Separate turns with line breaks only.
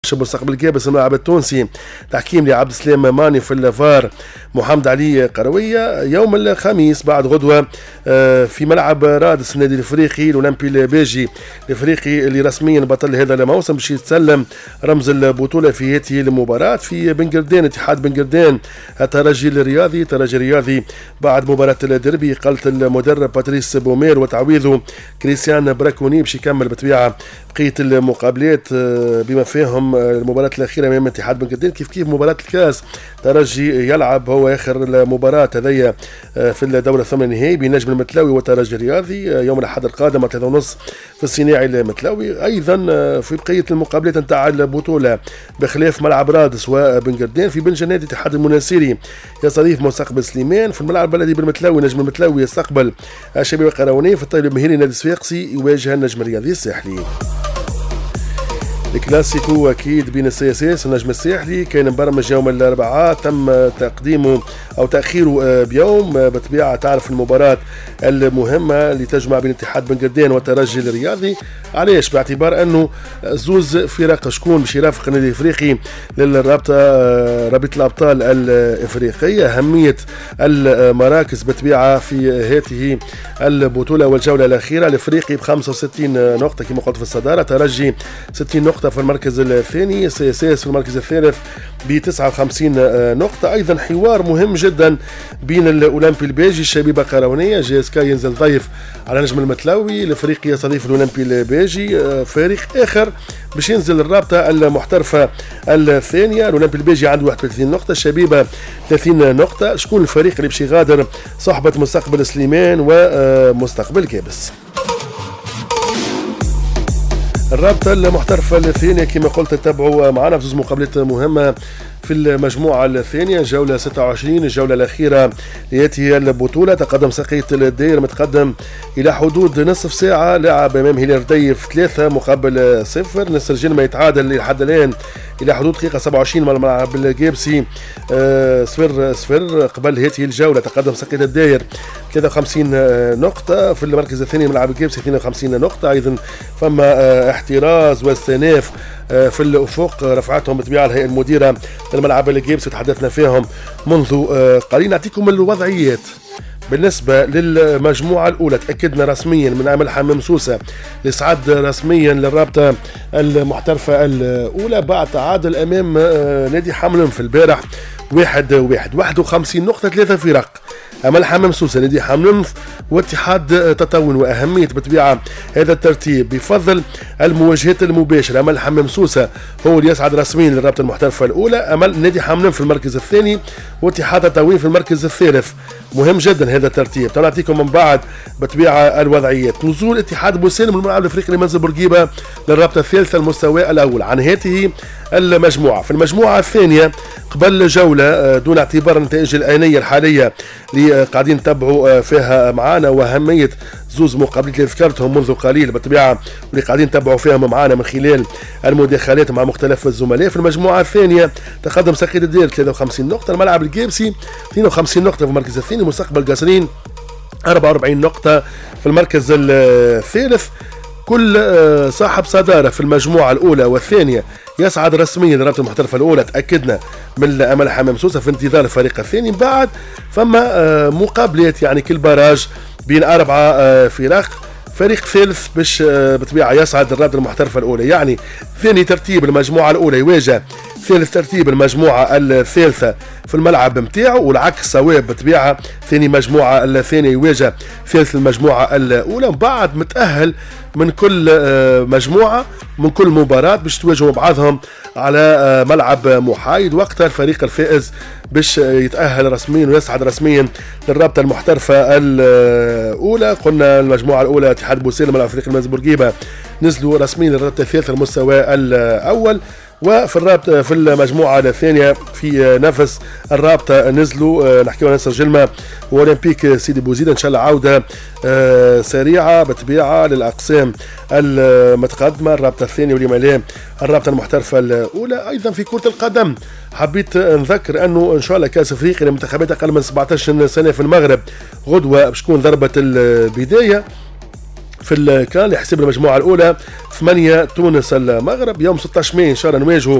مستقبل كابس الملعب التونسي تحكيم لعبد السلام ماني في الفار محمد علي قروية يوم الخميس بعد غدوة في ملعب رادس النادي الافريقي الاولمبي البيجي الافريقي اللي رسميا بطل هذا الموسم باش يتسلم رمز البطولة في هذه المباراة في بنقردان اتحاد بنقردان الترجي الرياضي بعد مباراة الديربي قالت المدرب باتريس بومير وتعويضه كريستيان براكوني باش يكمل بطبيعة بقية المقابلات بما فيهم المباراة الأخيرة أمام اتحاد بنقردان كيف مباراة الكاس ترجي يلعب هو آخر المباراة هذيا في الدورة الثمن النهائي بين نجم المتلاوي والترجي الرياضي يوم الأحد القادم 3:30 في الصناعي المتلاوي. أيضا في بقية المقابلات نتاع البطولة بخلاف ملعب رادس وبنقردان في بنجا نادي اتحاد المناسيري يستضيف مستقبل سليمان في الملعب البلدي بالمتلاوي نجم المتلاوي يستقبل الشباب القرواني في الطيب المهيري نادي الصفاقسي يواجه النجم الرياضي الساحلي. الكلاسيكو اكيد بين السياسيس والنجم الساحلي كان مبرمج يوم الاربعاء تم تقديمه او تاخيره بيوم بطبيعه تعرف المباراه المهمه اللي تجمع بين اتحاد بنقردان والترجي الرياضي. علاش؟ باعتبار انه زوز فرق شكون باش يرافق النادي الافريقي للرابطه رابطه الابطال الافريقيه اهميه المراكز بطبيعه في هذه البطوله والجوله الاخيره. الافريقي ب 65 نقطه كما قلت في الصداره ترجي 60 نقطة في المركز الثاني سياسيس في المركز الثالث ب 59 نقطة. أيضا حوار مهم جدا بين الأولمبي البيجي الشبيبة قروانية جي اس كا ينزل ضيف على نجم المتلاوي الأفريقي يستضيف الأولمبي البيجي فريق آخر باش ينزل الرابطة المحترفة الثانية. الأولمبي البيجي عنده 31 نقطة الشبيبة 30 نقطة. شكون الفريق اللي باش يغادر صحبة مستقبل سليمان ومستقبل كابس؟ الرابطة المحترفة الثانية كما قلت تتابعوا معنا في زوج مقابلات مهمة في المجموعة الثانية جولة 26 الجولة الأخيرة لهذه البطولة. تقدم ساقية الدير متقدم إلى حدود نصف ساعة لعب أمام هلال رديف 3-0 نصر جنمة يتعادل لحد الآن إلى حدود دقيقة 27 مع الملعب الجابسي 0-0 قبل هذه الجولة. تقدم ساقية الدير 53 نقطة في المركز الثاني ملعب الجابسي 52 نقطة. أيضا فما احتراز واستئناف في الأفق رفعتهم بطبيعة الهيئة المديرة للملعب الجابسي وتحدثنا فيهم منذ قليل. نعطيكم الوضعيات بالنسبة للمجموعة الأولى. تأكدنا رسميا من عمل حمام سوسة لإصعاد رسميا للرابطة المحترفة الأولى بعد تعادل أمام نادي حملم في البارح 1-1 51 نقطة 3 فرق أمل حمام سوسة نادي حملم واتحاد تطاون. وأهمية بطبيعة هذا الترتيب بفضل المواجهات المباشرة أمل حمام سوسة هو اللي يصعد رسميا للرابطة المحترفة الأولى أمل نادي حملم في المركز الثاني واتحاد تطاون في المركز الثالث. مهم جدا هذا الترتيب. نعطيكم من بعد بطبيعة الوضعيات. نزول اتحاد بوسالم الملعب الافريقي لمنزل بورقيبة للرابطة الثالثة المستوى الاول عن هذه المجموعة. في المجموعة الثانية قبل جولة دون اعتبار النتائج الآنية الحالية اللي قاعدين نتابعوا فيها معانا واهمية زوز مقابلات اللي ذكرتهم منذ قليل بطبيعة واللي قاعدين نتابعوا فيهم معانا من خلال المداخلات مع مختلف الزملاء. في المجموعة الثانية تقدم ساقية الدير 53 نقطة الملعب الجابسي 52 نقطة في المركز الثاني مستقبل قصرين 44 نقطة في المركز الثالث. كل صاحب صدارة في المجموعة الأولى والثانية يصعد رسميا للرابطة المحترفة الأولى. تأكدنا من أمل حمام سوسة في انتظار الفريق الثاني. بعد فما مقابلات يعني كل باراج بين 4 فرق فريق ثالث باش بطبيعة يصعد الرابطة المحترفة الأولى. يعني ثاني ترتيب المجموعة الأولى يواجه ثالث ترتيب المجموعة الثالثة في الملعب متاعه والعكس صواب بطبيعة ثاني مجموعة الثانية يواجه ثالث المجموعة الأولى. بعد متأهل من كل مجموعة من كل مباراة باش تواجهوا بعضهم على ملعب محايد وقتها الفريق الفائز باش يتأهل رسميا ويصعد رسميا للرابطة المحترفة الأولى. قلنا المجموعة الأولى اتحاد بوسالم الأفريقي المنزل بورقيبة نزلوا رسميا للرابطة الثالثة المستوى الأول. وفي الرابطة في المجموعة الثانية في نفس الرابطة نزلوا نحكي عن نصر جلمة وأولمبيك سيدي بوزيد إن شاء الله عودة سريعة بطبيعة للأقسام المتقدمة الرابطة الثانية واليمالية الرابطة المحترفة الأولى. أيضا في كرة القدم حبيت نذكر أنه إن شاء الله كأس أفريقيا لمنتخبات أقل من 17 سنة في المغرب غدوة باش تكون ضربة البداية في الكان لحساب المجموعة الأولى 8 تونس المغرب. يوم 16 ماي إن شاء الله نواجهوا